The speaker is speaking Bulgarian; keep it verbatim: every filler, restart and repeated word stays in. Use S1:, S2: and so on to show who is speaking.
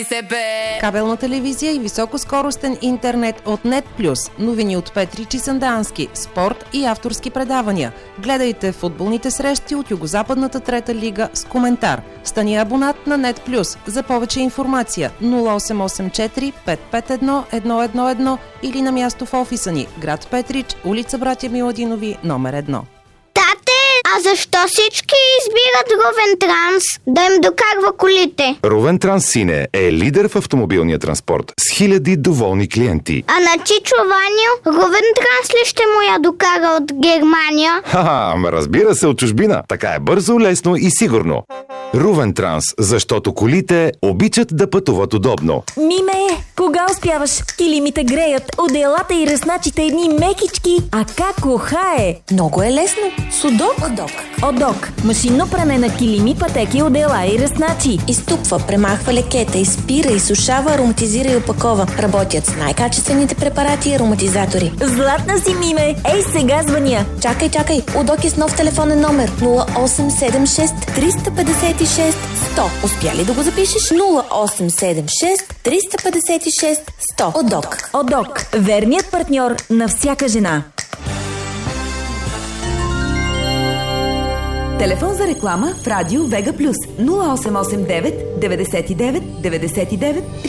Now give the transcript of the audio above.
S1: Кабелна телевизия и високоскоростен интернет от NetPlus. Новини от Петрич и Сандански, спорт и авторски предавания. Гледайте футболните срещи от Югозападната трета лига с коментар. Стани абонат на NetPlus. За повече информация нула осем осем четири пет пет едно едно едно едно или на място в офиса ни, град Петрич, улица Братя Миладинови, номер едно.
S2: А защо всички избират Ровен Транс да им докарва колите?
S3: Ровен Транс Сине е лидер в автомобилния транспорт с хиляди доволни клиенти.
S2: А на Чичо Ваню Ровен Транс ли ще му я докара от Германия?
S3: Ха-ха, ама разбира се, от чужбина. Така е бързо, лесно и сигурно. Ровен Транс, защото колите обичат да пътуват удобно.
S4: Миме, кога успяваш? Килимите греят, одеялата и ръсначите едни мекички. А как ухае?
S5: Много е лесно. Судок.
S4: Одок. Одок. Машинно пране на килими, пътеки, одеяла и ръсначи.
S5: Изтупва, премахва лекета, изпира, изсушава, ароматизира и опакова. Работят с най-качествените препарати и ароматизатори.
S4: Златна си, Миме! Ей, сега звъня!
S5: Чакай, чакай! Удок е с нов телефонен номер нула осем седем шест триста петдесет и шест сто. Успя ли да го запишеш? нула осем седем шест триста петдесет и шест сто. Удок.
S4: Одок. Верният партньор на всяка жена.
S6: Телефон за реклама в радио Вега Плюс нула осем осем девет деветдесет и девет деветдесет и девет